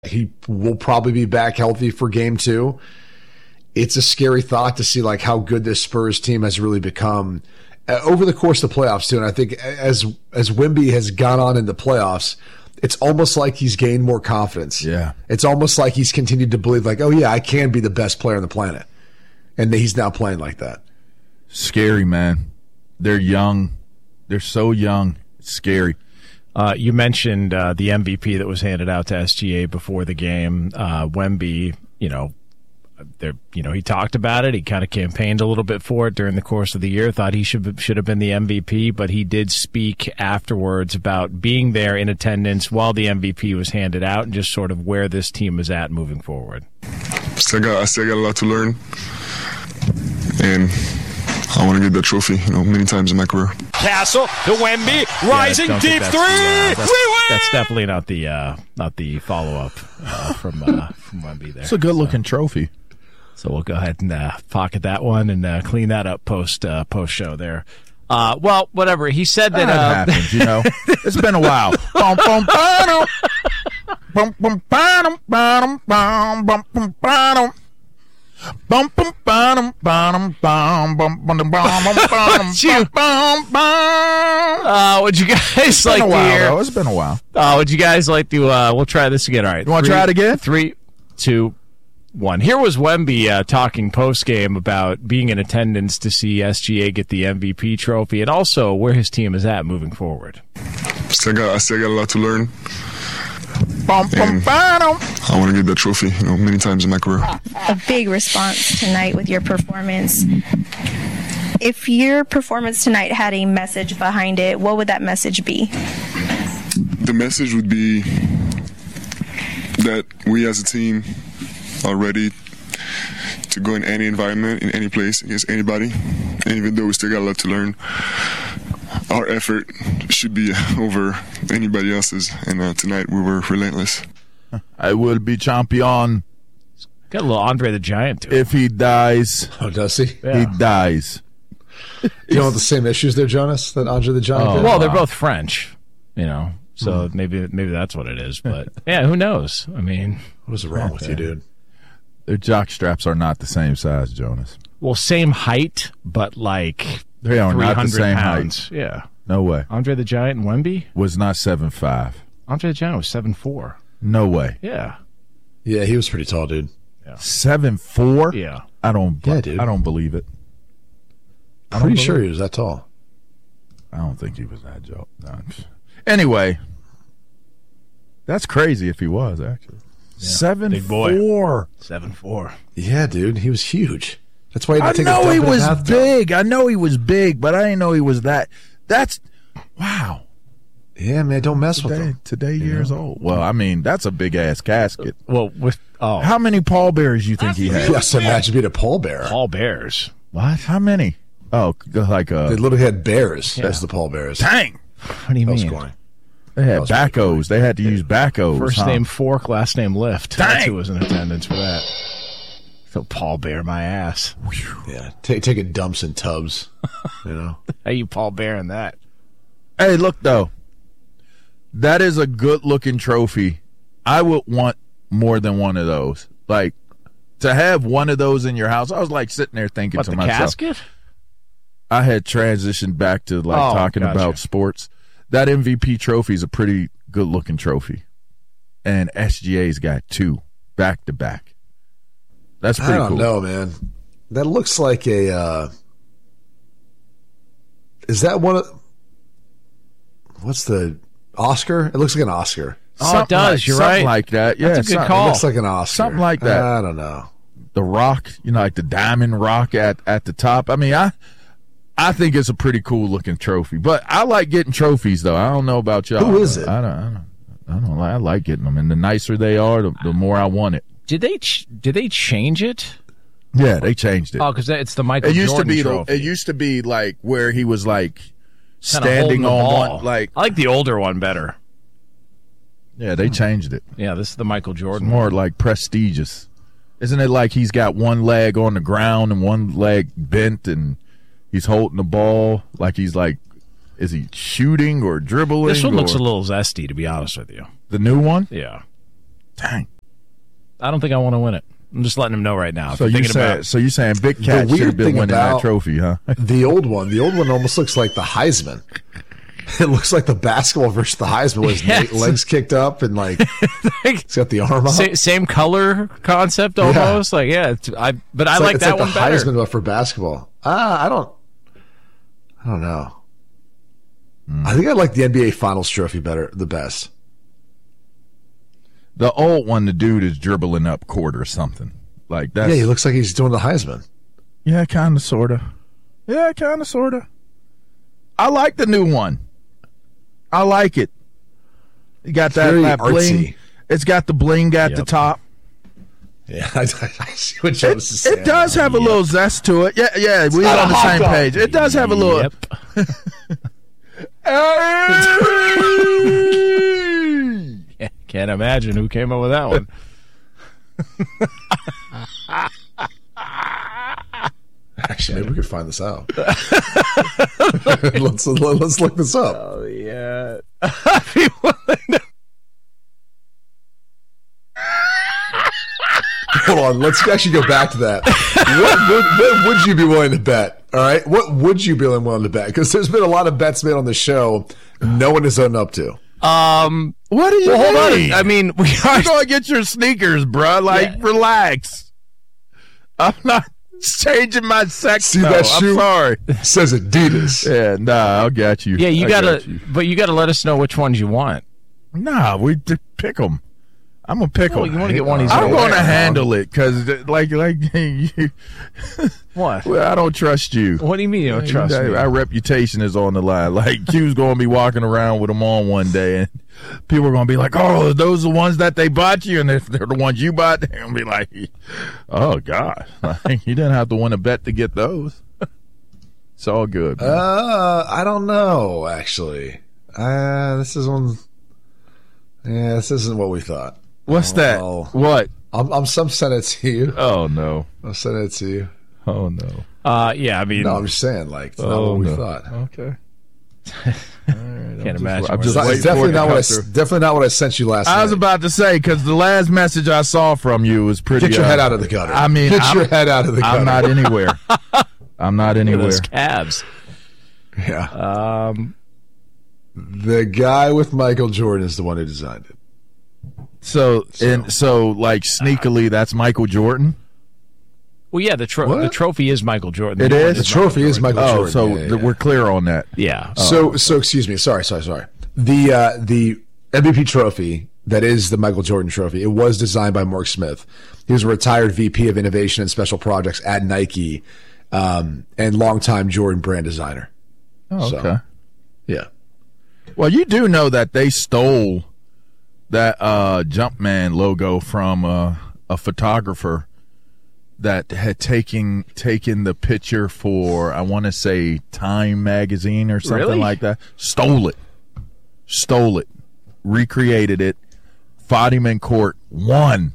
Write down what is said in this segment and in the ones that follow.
He will probably be back healthy for game 2. It's a scary thought to see like how good this Spurs team has really become over the course of the playoffs too. And I think as Wemby has gone on in the playoffs, it's almost like he's gained more confidence. Yeah. It's almost like he's continued to believe like, oh yeah, I can be the best player on the planet. And he's now playing like that. Scary, man. They're young. They're so young. It's scary. You mentioned the MVP that was handed out to SGA before the game. Wemby, he talked about it. He kind of campaigned a little bit for it during the course of the year. Thought he should have been the MVP, but he did speak afterwards about being there in attendance while the MVP was handed out and just sort of where this team is at moving forward. I still got a lot to learn, and I want to get that trophy, many times in my career. Castle to Wemby, rising deep three. That's definitely not the follow up from Wemby there. It's a good looking trophy. So we'll go ahead and pocket that one and clean that up post show there. Well, whatever. He said that happens, It's been a while. Would you guys like to hear? It's been a while. Would you guys like to? We'll try this again. All right. You want to try it again? 3, 2, 1. Here was Wemby talking post game about being in attendance to see SGA get the MVP trophy, and also where his team is at moving forward. I still got a lot to learn. And I want to get that trophy, many times in my career. A big response tonight with your performance. If your performance tonight had a message behind it, what would that message be? The message would be that we as a team are ready to go in any environment, in any place, against anybody. And even though we still got a lot to learn, our effort should be over anybody else's. And tonight we were relentless. I will be champion. Got a little Andre the Giant to it. If he dies. Oh, does he? Yeah. He dies. You don't have the same issues there, Jonas, that Andre the Giant did? Well, they're both French, so maybe that's what it is. But, yeah, who knows? I mean. What is wrong with you, dude? Their jock straps are not the same size, Jonas. Well, same height, but like they are not the same pounds. height. Yeah. No way. Andre the Giant and Wemby? Was not 7'5". Andre the Giant was 7'4". No way. Yeah. Yeah, he was pretty tall, dude. Yeah. 7'4"? Yeah. I don't dude. I don't believe it. Pretty sure he was that tall. I don't think he was that tall. No. Anyway, that's crazy if he was, actually. Yeah. 7'4". 7'4". Yeah, dude, he was huge. That's why he I didn't know he was big. Though. I know he was big, but I didn't know he was that. That's wow. Yeah, man, don't mess with him. Today years old. Well, I mean, that's a big ass casket. Well, how many pallbearers you think he had? Yes, imagine being a pallbearer. Pallbearers. What? How many? Oh, like they literally had bears as the pallbearers. Dang. What do you mean? They had backos. They had to use backos. First name Fork, last name Lift. Dang. That's who was in attendance for that. So pallbear my ass. Yeah, taking dumps in tubs. How you pallbearing that? Hey, look though, that is a good looking trophy. I would want more than one of those. Like to have one of those in your house. I was like sitting there thinking to myself. Casket? I had transitioned back to talking about sports. That MVP trophy is a pretty good looking trophy, and SGA's got 2 back to back. That's pretty cool. I don't know, man. That looks like a. Is that one of? What's the Oscar? It looks like an Oscar. Oh, it does. You're right. Something like that. Yeah, that's a good call. It looks like an Oscar. Something like that. I don't know. The rock, like the diamond rock at the top. I mean, I think it's a pretty cool looking trophy. But I like getting trophies, though. I don't know about y'all. Who is it? I don't. I like getting them, and the nicer they are, the more I want it. Did they change it? Yeah, they changed it. Oh, because it's the Michael Jordan trophy. It used to be like where he was like Kinda standing on ball. one. Like I like the older one better. Yeah, they changed it. Yeah, this is the Michael Jordan. It's more like prestigious. Isn't it like he's got one leg on the ground and one leg bent and he's holding the ball like he's like, is he shooting or dribbling? This one looks a little zesty, to be honest with you. The new one? Yeah. Dang. I don't think I want to win it. I'm just letting him know right now. So you're saying Big Cat should have been winning that trophy, huh? The old one almost looks like the Heisman. It looks like the basketball versus the Heisman with his legs kicked up and like he's got the arm up. Same color concept almost. I like that one better. Heisman but for basketball. I don't know. I think I like the NBA Finals trophy the best. The old one, the dude is dribbling up court or something. Like that. Yeah, he looks like he's doing the Heisman. Yeah, kind of, sort of. Yeah, kind of, sort of. I like the new one. I like it. You got that bling. It's got the bling at the top. Yeah, I see what Joe is saying. It does have a little zest to it. Yeah, we're on the same page. It does have a little. Can't imagine who came up with that one. Actually, maybe we could find this out. Let's look this up. Oh yeah. Hold on, let's actually go back to that. What would you be willing to bet? All right, what would you be willing to bet? Because there's been a lot of bets made on the show. No one is owned up to. What do you hold on. I mean, you're going to get your sneakers, bro. Relax. I'm not changing my sex. See that shoe? I'm sorry. It says Adidas. Yeah, nah, I'll get you. Yeah, you gotta let us know which ones you want. Nah, we pick them. I'm gonna pick them. You want to get one? I'm going to handle it because, like, what? Well, I don't trust you. What do you mean you don't trust me? Our reputation is on the line. Like, Q's going to be walking around with them on one day, and people are going to be like, "Oh, those are the ones that they bought you," and if they're the ones you bought, they're going to be like, "Oh God, like, you didn't have to win a bet to get those." It's all good. Man. I don't know. Actually, this isn't what we thought. What's that? What? I'm sending it to you. Oh no! I'll send it to you. Oh no! Yeah, I mean, no, I'm just saying, like, it's not what we thought. Okay. Can't imagine. It's definitely not what I sent you last night. I was about to say, because the last message I saw from you was pretty. Get your head out of the gutter. I mean, get your head out of the gutter. I'm not anywhere. I'm not anywhere. Those calves. Yeah. The guy with Michael Jordan is the one who designed it. So like sneakily, that's Michael Jordan. Well, yeah, the trophy is Michael Jordan. It is? The trophy is Michael Jordan. So yeah. We're clear on that. Yeah. So excuse me. Sorry. The MVP trophy, that is the Michael Jordan trophy, it was designed by Mark Smith. He was a retired VP of Innovation and Special Projects at Nike, and longtime Jordan brand designer. Oh, okay. Yeah. Well, you do know that they stole that Jumpman logo from a photographer that had taken the picture for, I want to say, Time magazine or something like that. Stole it, recreated it, fought him in court, won.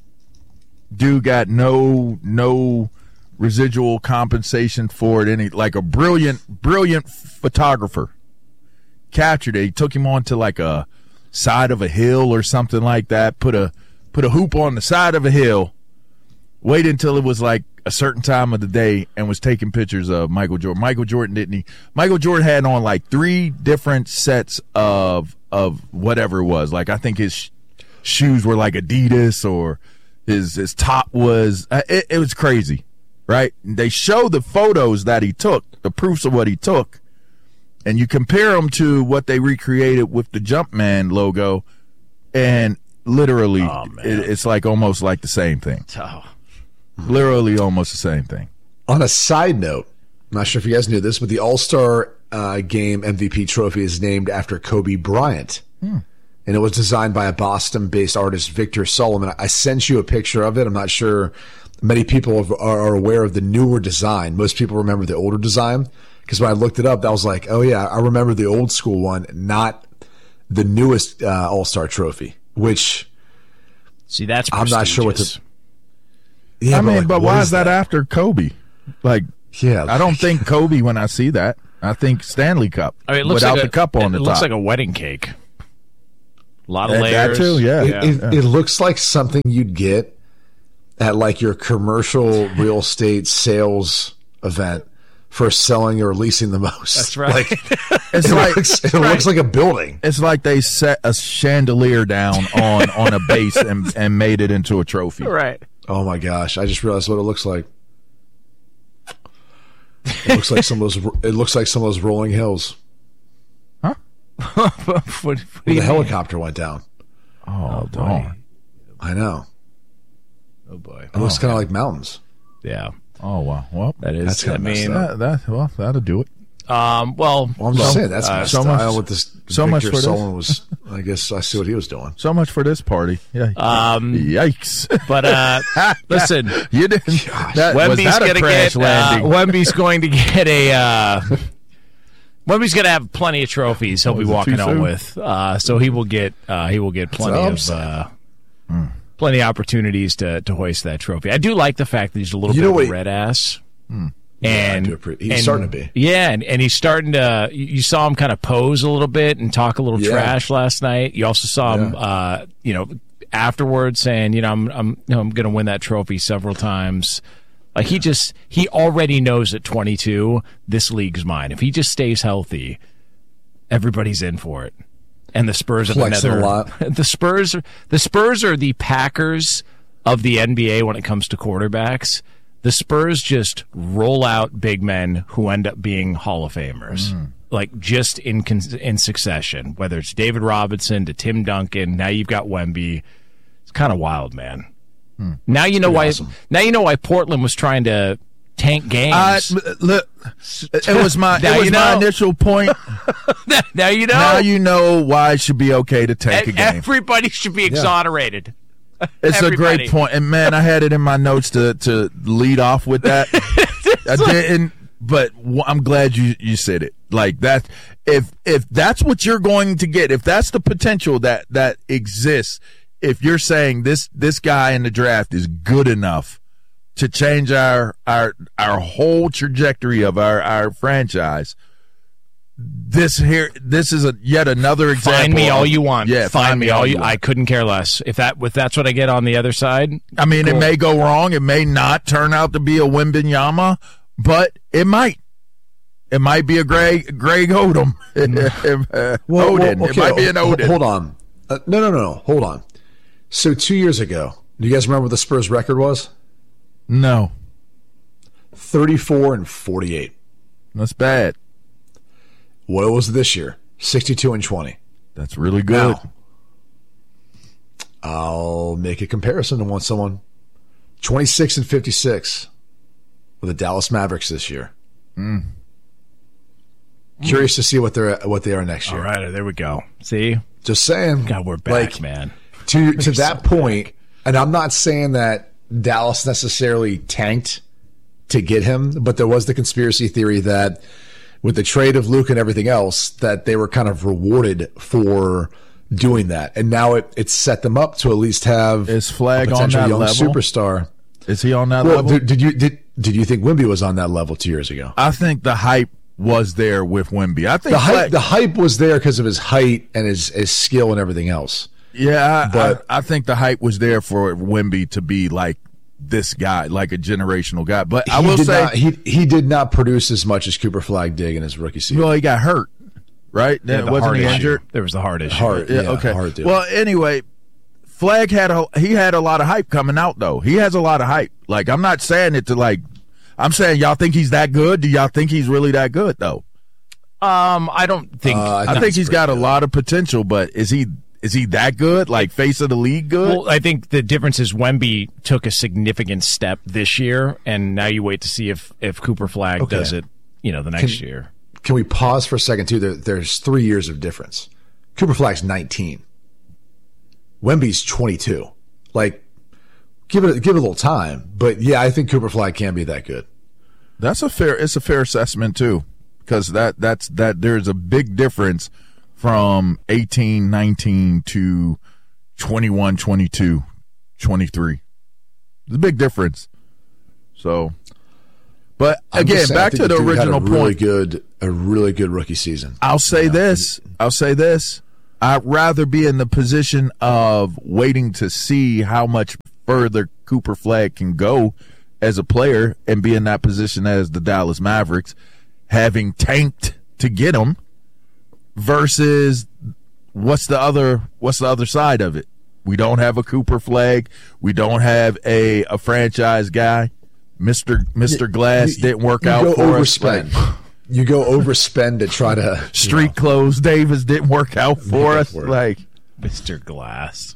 Dude got no residual compensation for it. Like a brilliant photographer captured it. He took him onto like a side of a hill or something like that. Put a hoop on the side of a hill. Waited until it was like a certain time of the day and was taking pictures of Michael Jordan. Michael Jordan had on like 3 different sets of whatever it was. Like I think his shoes were like Adidas, or his top was. It was crazy, right? They show the photos that he took, the proofs of what he took, and you compare them to what they recreated with the Jumpman logo, and literally it's like almost like the same thing. Oh. Literally almost the same thing. On a side note, I'm not sure if you guys knew this, but the All-Star Game MVP trophy is named after Kobe Bryant. And it was designed by a Boston-based artist, Victor Solomon. I sent you a picture of it. I'm not sure many people are aware of the newer design. Most people remember the older design, because when I looked it up, I was like, oh yeah, I remember the old school one, not the newest All-Star trophy, which see, that's I'm not sure what to... Yeah, but why is that after Kobe? Like, yeah, I don't think Kobe when I see that. I think Stanley Cup. I mean, it looks without like the cup on the top. It looks like a wedding cake. A lot of layers. That too, yeah. It looks like something you'd get at like your commercial real estate sales event for selling or leasing the most. That's right. Like, it looks like a building. It's like they set a chandelier down on a base and made it into a trophy. Right. Oh my gosh! I just realized what it looks like. It looks like some of those. It looks like some of those rolling hills. Huh? What the helicopter went down. Oh, boy. I know. Oh boy. It looks kind of like mountains. Yeah. Oh wow. Well, that's kind of messed up. that'll do it. Well, I'm just saying that's my so style much- with this. so Victor much for Sullivan was. I guess I see what he was doing. So much for this party. Yeah. Yikes. But listen, You didn't. Wemby's going to get. Wemby's going to get a. Wemby's going to have plenty of trophies. He'll be walking home with. So he will get. He will get plenty of opportunities to hoist that trophy. I do like the fact that he's a little bit of a red ass. And he's starting to be. Yeah, and he's starting to. You saw him kind of pose a little bit and talk a little trash last night. You also saw him, afterwards saying, I'm going to win that trophy several times. Like he already knows at 22, this league's mine. If he just stays healthy, everybody's in for it. And the Spurs have Flexing a lot. The Spurs are the Packers of the NBA when it comes to quarterbacks. The Spurs just roll out big men who end up being Hall of Famers, like just in succession. Whether it's David Robinson to Tim Duncan, now you've got Wemby. It's kind of wild, man. Now you know why. Awesome. Now you know why Portland was trying to tank games. Look, it was my initial point. Now you know. Now you know why it should be okay to tank a game. Everybody should be exonerated. It's a great point, and man, I had it in my notes to lead off with that. I didn't, but I'm glad you said it like that. If that's what you're going to get, if that's the potential that exists, if you're saying this guy in the draft is good enough to change our whole trajectory of our franchise. This is yet another example. Find me all you want. Yeah, find me all you. I couldn't care less. If that's what I get on the other side. I mean, cool. It may go wrong. It may not turn out to be a Wembanyama, but it might. It might be a Greg Odom. Oden. It might be an Oden. Hold on. No. Hold on. So 2 years ago, do you guys remember what the Spurs record was? No. 34-48. That's bad. What was it this year? 62-20. That's really good. Now, I'll make a comparison to someone. 26-56 with the Dallas Mavericks this year. Curious to see what they are next year. All right, there we go. See, just saying. God, we're back, man. To that point, and I'm not saying that Dallas necessarily tanked to get him, but there was the conspiracy theory that with the trade of Luke and everything else, that they were kind of rewarded for doing that, and now it set them up to at least have is Flag a on that young level? Superstar. Is he on that level? Did you think Wemby was on that level 2 years ago? I think the hype was there with Wemby. I think the hype was there because of his height and his skill and everything else. Yeah, but I think the hype was there for Wemby to be like this guy, like a generational guy. But I will say he did not produce as much as Cooper Flag did in his rookie season. Well, he got hurt, right? Yeah, wasn't he injured? There was the heart issue. Okay. Heart deal. Well, anyway, Flag had a lot of hype coming out though. He has a lot of hype. Like I'm not saying it to like. I'm saying y'all think he's that good. Do y'all think he's really that good though? I don't think. I think he's got a lot of potential, but is he that good? Like face of the league good? Well, I think the difference is Wemby took a significant step this year, and now you wait to see if Cooper Flag does it, the next year. Can we pause for a second too? There's 3 years of difference. Cooper Flag's 19. Wemby's 22. Like, give it a little time, but yeah, I think Cooper Flag can be that good. It's a fair assessment too, because that's there's a big difference from 18, 19 to 21, 22, 23. There's a big difference. So, but again, back to the original point. A really good rookie season. I'll say this. I'd rather be in the position of waiting to see how much further Cooper Flagg can go as a player and be in that position as the Dallas Mavericks, having tanked to get him, versus what's the other side of it? We don't have a Cooper Flagg. We don't have a franchise guy. Mr. Glass didn't work out for us. You go overspend to try to street clothes. Davis didn't work out for us. Like Mr. Glass.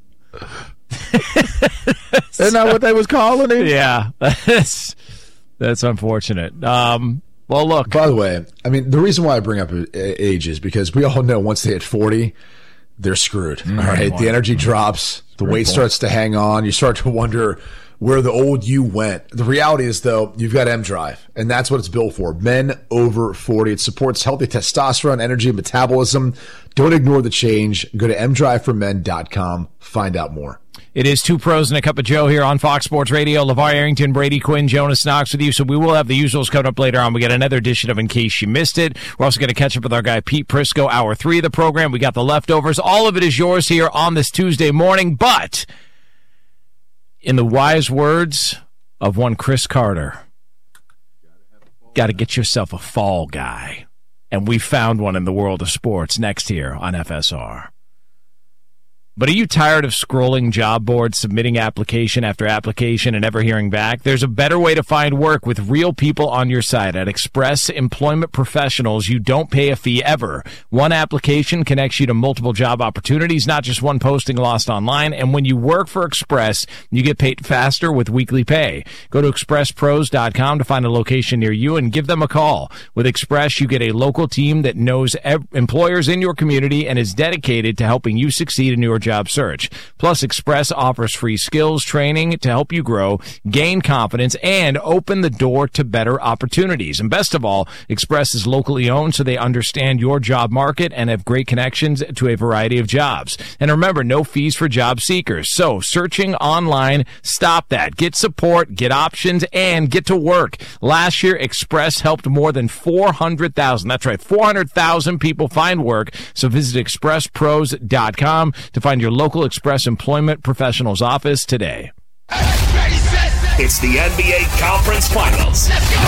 Isn't that what they was calling him? Yeah, that's unfortunate. Well, look. By the way, I mean, the reason why I bring up age is because we all know once they hit 40, they're screwed. All right, the energy drops, the weight starts to hang on. You start to wonder where the old you went. The reality is, though, you've got M-Drive, and that's what it's built for. Men over 40. It supports healthy testosterone, energy, and metabolism. Don't ignore the change. Go to mdriveformen.com. Find out more. It is Two Pros and a Cup of Joe here on Fox Sports Radio. LeVar Arrington, Brady Quinn, Jonas Knox with you. So we will have the usuals coming up later on. We got another edition of In Case You Missed It. We're also going to catch up with our guy Pete Prisco, hour 3 of the program. We got the leftovers. All of it is yours here on this Tuesday morning. But in the wise words of one Chris Carter, got to get yourself a fall guy. And we found one in the world of sports next here on FSR. But are you tired of scrolling job boards, submitting application after application, and never hearing back? There's a better way to find work with real people on your side. At Express Employment Professionals, you don't pay a fee ever. One application connects you to multiple job opportunities, not just one posting lost online. And when you work for Express, you get paid faster with weekly pay. Go to expresspros.com to find a location near you and give them a call. With Express, you get a local team that knows employers in your community and is dedicated to helping you succeed in your job search. Plus, Express offers free skills training to help you grow, gain confidence, and open the door to better opportunities. And best of all, Express is locally owned, so they understand your job market and have great connections to a variety of jobs. And remember, no fees for job seekers. So, searching online, stop that. Get support, get options, and get to work. Last year, Express helped more than 400,000. That's right, 400,000 people find work. So visit expresspros.com to find your local Express Employment Professionals office today. It's the NBA Conference Finals.